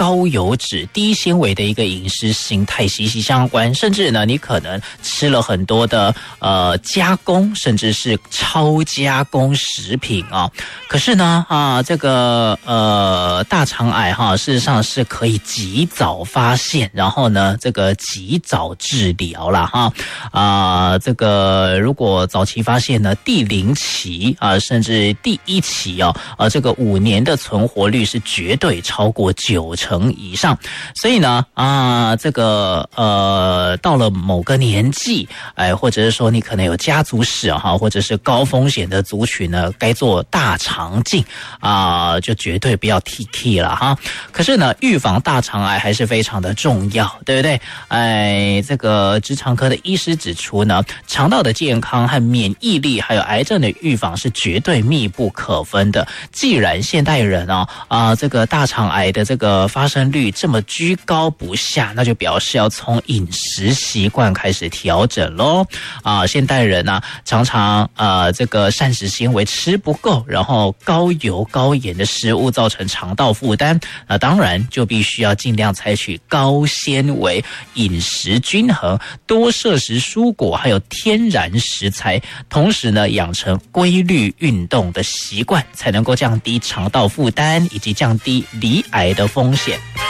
高油脂、低纤维的一个饮食形态息息相关，甚至呢，你可能吃了很多的加工，甚至是超加工食品啊。可是呢，这个大肠癌事实上是可以及早发现，然后呢，这个及早治疗啦这个如果早期发现呢，第0期甚至第1期这个5年的存活率是绝对超过90%以上。所以呢这个到了某个年纪，或者是说你可能有家族史或者是高风险的族群呢，该做大肠镜就绝对不要 TK 了可是呢，预防大肠癌还是非常的重要，对不对？这个直肠科的医师指出呢，肠道的健康和免疫力还有癌症的预防是绝对密不可分的。既然现代人这个大肠癌的这个发生率这么居高不下，那就表示要从饮食习惯开始调整咯现代人常常这个膳食纤维吃不够，然后高油高盐的食物造成肠道负担，当然就必须要尽量采取高纤维饮食均衡，多摄食蔬果还有天然食材，同时呢养成规律运动的习惯，才能够降低肠道负担以及降低罹癌的风险。